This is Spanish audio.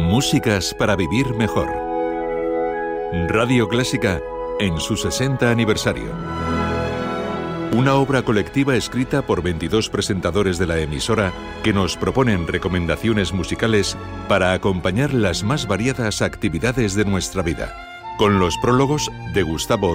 Músicas para vivir mejor. Radio Clásica en su 60 aniversario. Una obra colectiva escrita por 22 presentadores de la emisora que nos proponen recomendaciones musicales para acompañar las más variadas actividades de nuestra vida, con los prólogos de Gustavo